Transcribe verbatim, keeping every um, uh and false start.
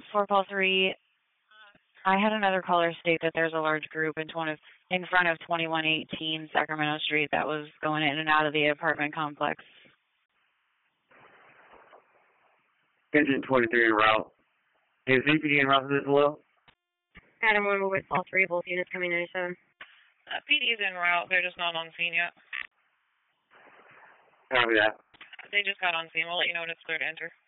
four Paul three, I had another caller state that there's a large group in, twenty, in front of twenty-one eighteen Sacramento Street that was going in and out of the apartment complex. Engine twenty-three en route. Is V P D en route to this as well? Adam one with all three, both units coming ninety-seven. Uh, P D's en route. They're just not on scene yet. Copy that. They just got on scene. We'll let you know when it's clear to enter.